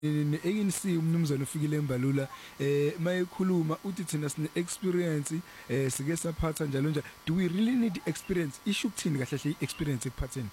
ANC umnumzana ufikile embalula mayekhuluma uthi thina sine experience sike saphatha njalo nje do we really need experience isho ukuthini kahle hle experience ekuphatheni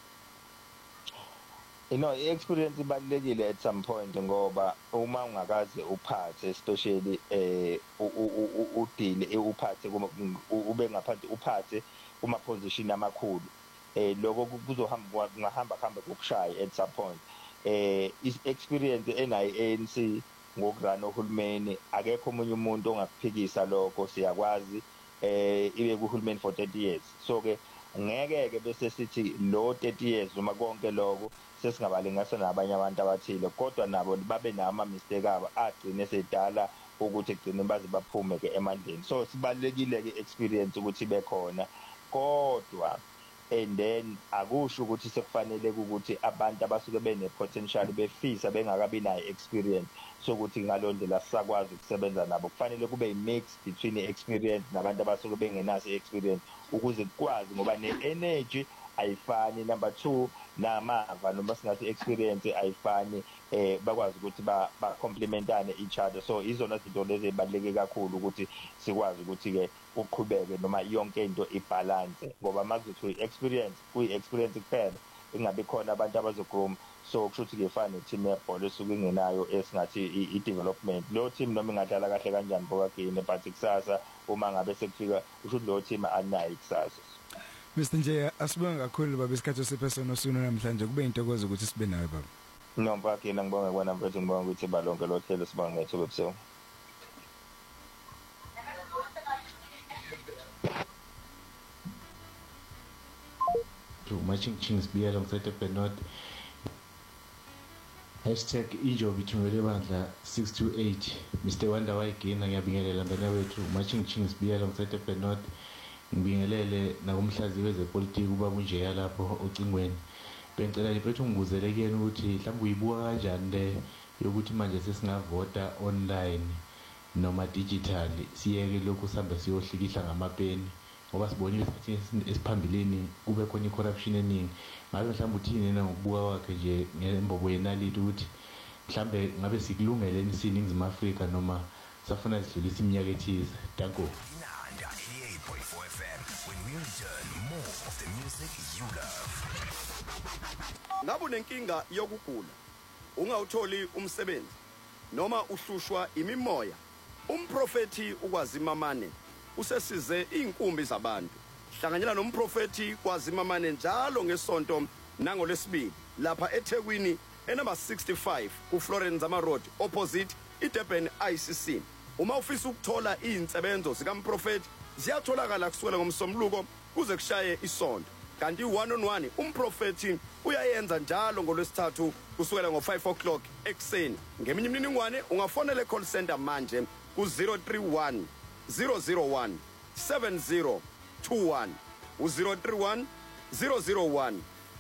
I-experience ibalulekile at some point ngoba uma ungakaze uphathe especially udile uphathe ube ngaphansi uphathe kuma position amakhulu lokho kuzohamba ngahamba kokushaya at some point is-experience enayo ANC ngokurana uhulumeni akekho omunye umuntu ongakuphikisa lokho siyakwazi ibe kuhulumeni for 30 years so ke ngeke bese sithi lo 30 years uma konke lokho sesingabalingasa nabanye abantu abathile kodwa nabo babe nama mistake aba agcine sedala ukuthi egcine baze baphume ke emandleni so sibalekile ke experience ukuthi bekhona kodwa and then akusho ukuthi sekufanele ukuthi abantu abasuke bene potential befisa bengakabi nayo experience sokuthi ngalondlela sisakwazi ukusebenza nabo kufanele kube imix between experience nabantu abasuke bengenaso experience ukuze kukwazi ngoba ne-energy ayifani number 2 namava noma singathi experience ayifani bakwazi ukuthi ba complementane each other so izona izinto lezi ezibaleke kakhulu ukuthi sikwazi ukuthi ke uqhubeke noma yonke into ibalance ngoba makuthi experience kuyi-experience kuphela ingabe khona abantu abazogroom so kusho ukuthi kefana ne-team yebhola esuke ingenayo esingathi i-development lo team noma ingadlala kahle kanjani bokagini but kusasa uma ngabe sekufika usho ukuthi lo team anayo kusasa Mr Nje asibonga kakhulu baba isikhathi sephesona sona namhlanje kube intokozo ukuthi sibe nawe baba Nomba kina ngibonga kwana mfethu ngibonga ukuthi balonke lo hlelo sibonga ngethuba ebusuku Matching Chings BL alongside Bernard #Ijobi Thumele Bandla 628 Mr Wanda wayigina ngiyabingelela ngane wethu Matching Chings BL alongside Bernard ngibingelele nakumhlazi wezepolitiki kuba kunjeya lapho ocingweni bengicela nifethu ngibuzele kuyena ukuthi mhlawumbe uyibuka kanjani le yokuthi manje sesingavota online noma digital siyeke lokhu sambe siyohlikihla ngamapeni ngoba sibonile isikhathi esiphambilini kube khona icorruption eningi ngabe mhlawumbe uthini na ngokubuka kwakhe nje ngembobo yenalithi ukuthi mhlawumbe ngabe sikulungele iningizimu Afrika noma safuna sidlulisa iminyaka ethize danko when we return more of the music you love. Ngabe unenkinga yokugula, ungawutholi umsebenzi noma uhlushwa imimoya. Umprofeti ukwazimamane usesize inkumbi zabantu. Hlanganyela nomprofeti kwazimamane njalo ngesonto nangolesibili lapha eThekwini enumber 65 ku Florence Ama Road opposite iDurban ICC. Uma ufisa ukuthola izinsebenzo zikamprofeti ziyatholakala kusukela ngomsombuluko kuze kushaye isonto kanti 1-on-1 umprofeti uyayenza njalo ngolwesithathu kusukela ngo5 o'clock ekseni ngeminye imininingwane ungafonela call center manje ku 031 001 7021 u031 001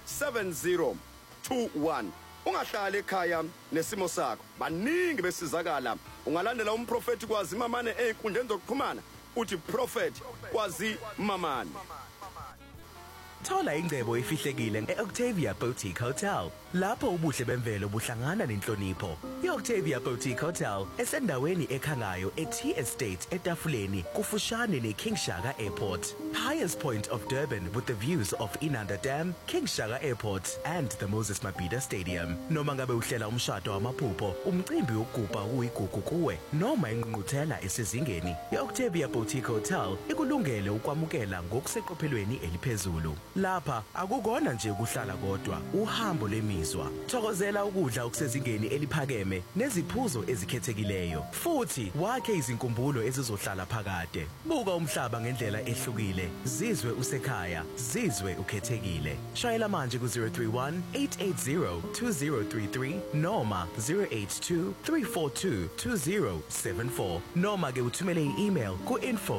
7021 ungahlala ekhaya nesimo sakho baningi besizakala ungalandela umprofeti kwazimamane einkundleni zokuxhumana uthi prophet kwazimamane Thola ingcebo efihlekile eOctavia Boutique Hotel lapho ubuhle bemvelo buhlangana nenhlonipho. iOctavia Boutique Hotel esendaweni ekhangayo eT Estate eTafuleni kufushane neKing Shaka Airport. Highest point of Durban with the views of Inanda Dam, King Shaka Airport and the Moses Mabhida Stadium. Noma ngabe uhlela umshado wamaphupho, umcimbi wokugubha uyigugu kuwe noma ingqungquthela esezingeni, iOctavia Boutique Hotel ikulungele ukwamukela ngokuseqophelweni eliphezulu. Lapha akukona nje ukuhlala kodwa, uhambo lemizwa. Thokozela ukudla okusezingeni eliphakeme neziphuzo ezikhethekileyo. Futhi wakhe izinkumbulo ezizohlala phakade. Buka umhlaba ngendlela ehlukile, zizwe usekhaya, zizwe ukhethekile. Shayela manje ku 031 880 2033 noma 082 342 2074 noma ke uthumele i-email ku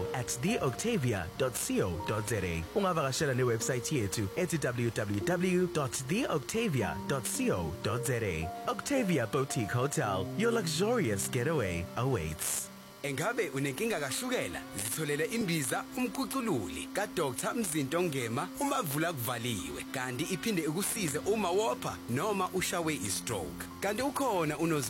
info@theoctavia.co.za. Ungavakashela newebsite yethu ethi www.theoctavia.co.za. Octavia Boutique Hotel, your luxurious getaway awaits. Engabe unenkinga kashukela? Zitholele imbiza umkhucululi kaDr Mzinto Ngema umavula kuvaliwe. Kanti iphinde ikusize uma wopha noma ushawe istroke. Kanti ukhona